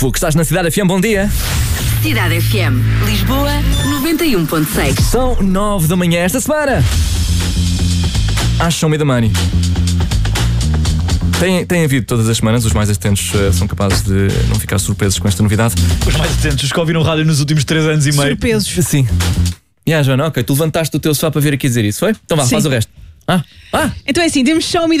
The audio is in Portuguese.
Porque estás na Cidade FM, bom dia. Cidade FM, Lisboa, 91.6. São 9 da manhã esta semana. Show me the money. Tem havido todas as semanas, os mais atentos são capazes de não ficar surpresos com esta novidade. Os mais atentos, os que ouviram rádio nos últimos 3 anos e meio. Surpresos. Sim. Joana, ok, tu levantaste o teu sofá para vir aqui dizer isso, foi? Então vá, Sim. faz o resto. Então é assim, temos Show Me